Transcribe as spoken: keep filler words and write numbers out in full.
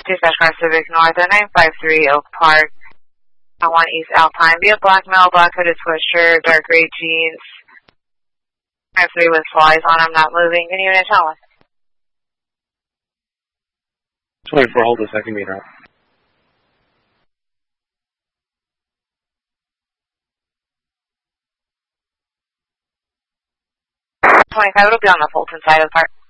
Dispatch Car Civic North at nine five three Oak Park. I want East Alpine. Be a black male, black hooded sweatshirt, dark gray jeans. five three with flies on them, not moving. Can you unit tell us? twenty-four, hold a second meter up. twenty-five, it'll be on the Fulton side of the park.